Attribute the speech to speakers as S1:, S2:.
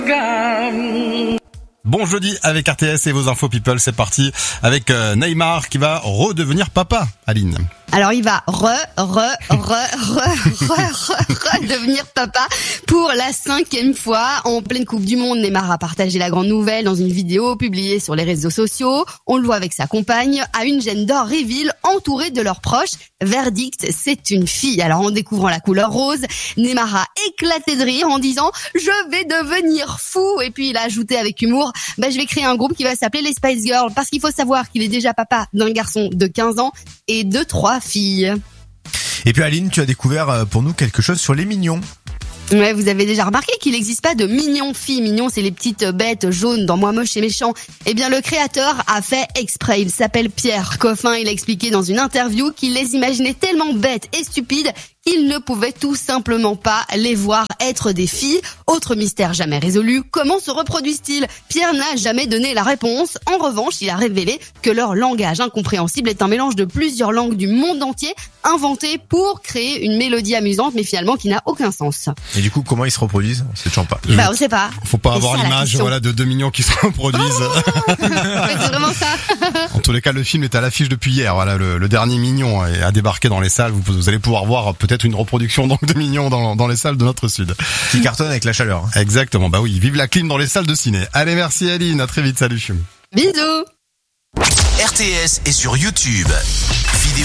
S1: Bon jeudi avec RTS et vos infos people, c'est parti avec Neymar qui va redevenir papa, Aline.
S2: Alors il va devenir papa pour la 5e fois. En pleine Coupe du Monde, Neymar a partagé la grande nouvelle dans une vidéo publiée sur les réseaux sociaux. On le voit avec sa compagne à une gender reveal entourée de leurs proches. Verdict, c'est une fille. Alors en découvrant la couleur rose, Neymar a éclaté de rire en disant « Je vais devenir fou !» Et puis il a ajouté avec humour « Je vais créer un groupe qui va s'appeler les Spice Girls » parce qu'il faut savoir qu'il est déjà papa d'un garçon de 15 ans et de 3 filles.
S3: Et puis Aline, tu as découvert pour nous quelque chose sur les mignons.
S2: Ouais, vous avez déjà remarqué qu'il n'existe pas de mignons filles. Mignons, c'est les petites bêtes jaunes dans Moi moche et méchant. Eh bien, le créateur a fait exprès. Il s'appelle Pierre Coffin. Il a expliqué dans une interview qu'il les imaginait tellement bêtes et stupides qu'il ne pouvait tout simplement pas les voir être des filles. Autre mystère jamais résolu, comment se reproduisent-ils ? Pierre n'a jamais donné la réponse. En revanche, il a révélé que leur langage incompréhensible est un mélange de plusieurs langues du monde entier inventées pour créer une mélodie amusante, mais finalement qui n'a aucun sens.
S3: Et du coup, comment ils se reproduisent ? On sait toujours pas.
S2: On sait pas.
S1: Faut pas avoir l'image de 2 mignons qui se reproduisent.
S2: Ouais, c'est vraiment ça.
S1: En tous les cas, le film est à l'affiche depuis hier. Voilà, le dernier Mignon a débarqué dans les salles. Vous allez pouvoir voir peut-être une reproduction donc de Mignon dans les salles de notre sud.
S3: Qui cartonne avec la chaleur.
S1: Exactement. Bah oui, vive la clim dans les salles de ciné. Allez, merci Aline. À très vite. Salut.
S2: Bisous.
S4: RTS est sur YouTube.